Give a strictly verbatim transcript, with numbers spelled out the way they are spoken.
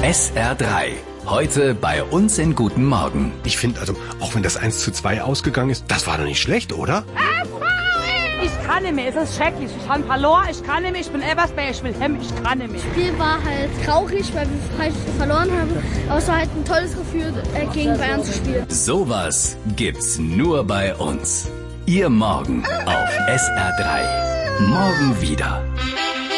S R drei. Heute bei uns in Guten Morgen. Ich finde, also, auch wenn das eins zu zwei ausgegangen ist, das war doch nicht schlecht, oder? Ich kann nicht mehr, es ist schrecklich. Ich habe verloren, ich kann nicht mehr, ich bin Ebersberg, ich will hem, ich kann nicht mehr. Das Spiel war halt traurig, weil wir halt verloren haben. Aber es war halt ein tolles Gefühl, gegen Bayern zu spielen. Sowas gibt's nur bei uns. Ihr Morgen auf S R drei. Morgen wieder.